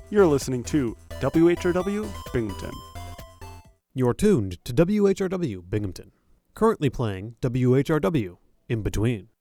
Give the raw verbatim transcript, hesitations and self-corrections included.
You're listening to W H R W Binghamton. You're tuned to W H R W Binghamton. Currently playing W H R W In Between.